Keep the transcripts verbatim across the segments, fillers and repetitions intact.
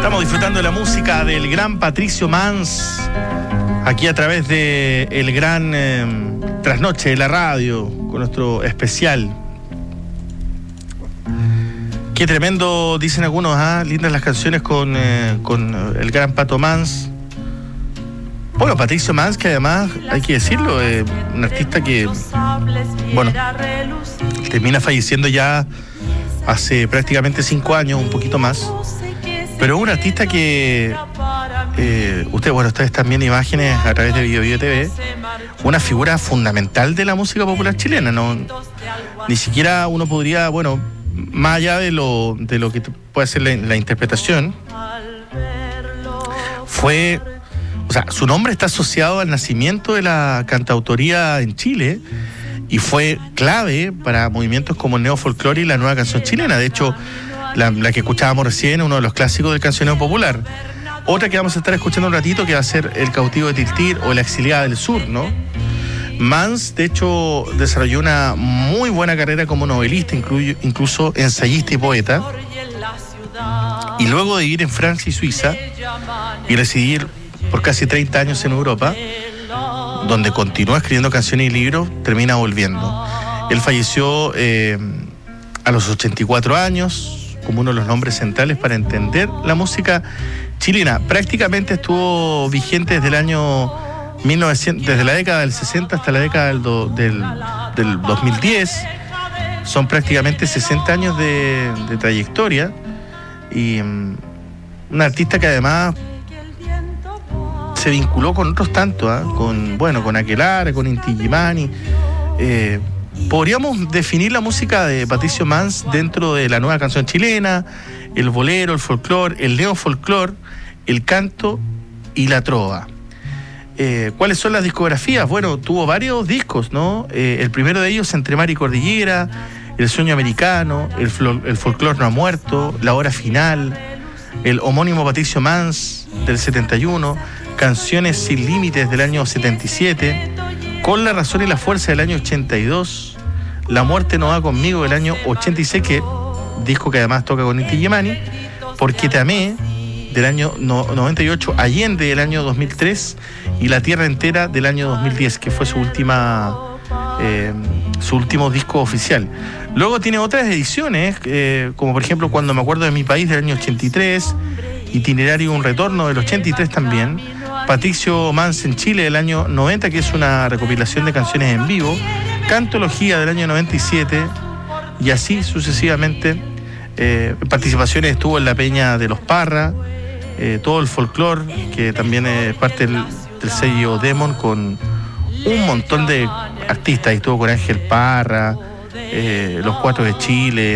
Estamos disfrutando de la música del gran Patricio Mans, aquí a través de el gran eh, Trasnoche de la radio, con nuestro especial. Qué tremendo, dicen algunos, ¿ah? Lindas las canciones con, eh, con el gran Pato Mans. Bueno, Patricio Mans, que además, hay que decirlo, eh, un artista que, bueno, termina falleciendo ya hace prácticamente cinco años, un poquito más. Pero un artista que, eh, usted, bueno, ustedes están viendo imágenes a través de Bio Bio T V, una figura fundamental de la música popular chilena, ¿no? Ni siquiera uno podría, bueno, más allá de lo, de lo que puede ser la, la interpretación, fue, o sea, su nombre está asociado al nacimiento de la cantautoría en Chile y fue clave para movimientos como el neofolclore y la nueva canción chilena. De hecho, La, la que escuchábamos recién, uno de los clásicos del cancionero popular. Otra que vamos a estar escuchando un ratito, que va a ser El cautivo de Tiltir o La exiliada del sur, ¿no? Mans, de hecho, desarrolló una muy buena carrera como novelista, incluyo, incluso ensayista y poeta. Y luego de vivir en Francia y Suiza y residir por casi treinta años en Europa, donde continuó escribiendo canciones y libros, termina volviendo. Él falleció eh, a los ochenta y cuatro años, como uno de los nombres centrales para entender la música chilena. Prácticamente estuvo vigente desde el año mil novecientos, desde la década del sesenta hasta la década del, do, del, del dos mil diez. Son prácticamente sesenta años de, de trayectoria y um, un artista que además se vinculó con otros tantos, ¿eh? con, bueno, con Aquelarre, con Inti Illimani. Eh, Podríamos definir la música de Patricio Mans dentro de la nueva canción chilena, el bolero, el folclore, el neofolclore, el canto y la trova. Eh, ¿Cuáles son las discografías? Bueno, tuvo varios discos, ¿no? Eh, el primero de ellos, Entre Mar y Cordillera, El Sueño Americano, el, el Folclore No ha Muerto, La Hora Final, el homónimo Patricio Mans del setenta y uno, Canciones Sin Límites del año setenta y siete, Con la Razón y la Fuerza del año ochenta y dos, La Muerte no va conmigo del año ochenta y seis, que disco que además toca con Inti Illimani, Porque te amé del año noventa y ocho, Allende del año dos mil tres y La Tierra Entera del año dos mil diez, que fue su última eh, su último disco oficial. Luego tiene otras ediciones, eh, como por ejemplo Cuando me acuerdo de mi país del año ochenta y tres, Itinerario un retorno del ochenta y tres también, Patricio Mans en Chile del año noventa, que es una recopilación de canciones en vivo, Cantología del año noventa y siete, y así sucesivamente. Eh, participaciones estuvo en La Peña de los Parra, eh, todo el folclore, que también es parte del, del sello Demon, con un montón de artistas. Estuvo con Ángel Parra, eh, Los Cuatro de Chile,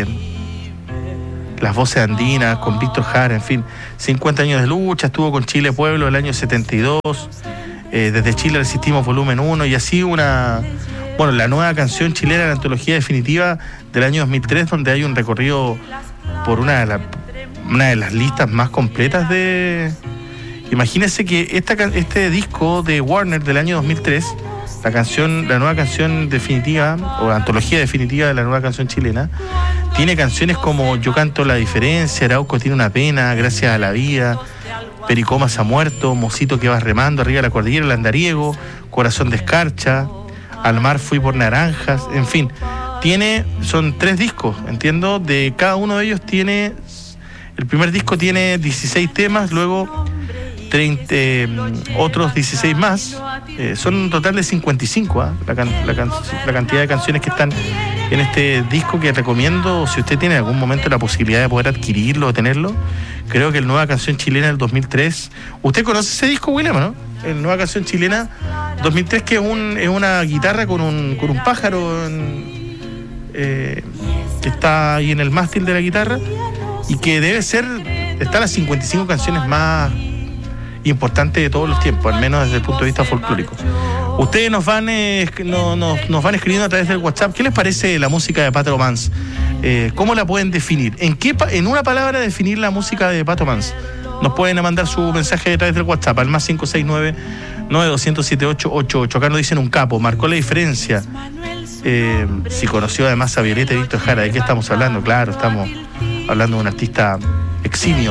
Las Voces Andinas, con Víctor Jara, en fin, cincuenta años de lucha. Estuvo con Chile Pueblo del año setenta y dos, eh, Desde Chile Resistimos volumen uno, y así una, bueno, la nueva canción chilena, la antología definitiva del año dos mil tres, donde hay un recorrido por una de, la, una de las listas más completas de... Imagínense que esta, este disco de Warner del año dos mil tres, la canción, la nueva canción definitiva, o la antología definitiva de la nueva canción chilena, tiene canciones como Yo canto la diferencia, Arauco tiene una pena, Gracias a la vida, Pericomas ha muerto, Mocito que vas remando, Arriba de la cordillera, El andariego, Corazón de escarcha, Al mar fui por naranjas, en fin, tiene, son tres discos, entiendo, de cada uno de ellos tiene, el primer disco tiene dieciséis temas, luego treinta, eh, otros dieciséis más, eh, son un total de cincuenta y cinco, ¿eh? la, can, la, can, la cantidad de canciones que están en este disco, que recomiendo, si usted tiene en algún momento la posibilidad de poder adquirirlo o tenerlo. Creo que el Nueva Canción Chilena del dos mil tres, ¿usted conoce ese disco, William, no? El Nueva Canción Chilena dos mil tres, que es, un, es una guitarra con un, con un pájaro en, eh, que está ahí en el mástil de la guitarra, y que debe ser, está las cincuenta y cinco canciones más importantes de todos los tiempos, al menos desde el punto de vista folclórico. Ustedes nos van eh, no, nos, nos van escribiendo a través del WhatsApp. ¿Qué les parece la música de Pato Mans? Eh, ¿Cómo la pueden definir? ¿En qué en una palabra definir la música de Pato Mans? Nos pueden mandar su mensaje a través del WhatsApp al más cinco seis nueve, nueve dos cero cero, siete ocho ocho ocho. Acá nos dicen un capo, marcó la diferencia. Eh, si conoció además a Violeta y Víctor Jara, ¿de qué estamos hablando? Claro, estamos hablando de un artista eximio. Bueno,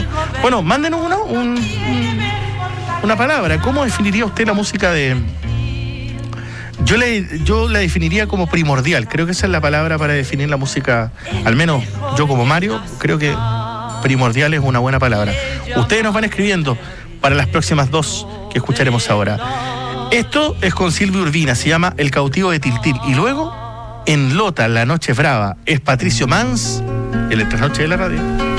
Bueno, mándenos uno, un, una palabra. ¿Cómo definiría usted la música de...? Yo, le, yo la definiría como primordial. Creo que esa es la palabra para definir la música. Al menos yo como Mario, creo que primordial es una buena palabra. Ustedes nos van escribiendo para las próximas dos que escucharemos ahora. Esto es con Silvia Urbina, se llama El cautivo de Tiltil. Y luego, en Lota, La Noche Brava, es Patricio Mans, el Entrenoche de la Radio.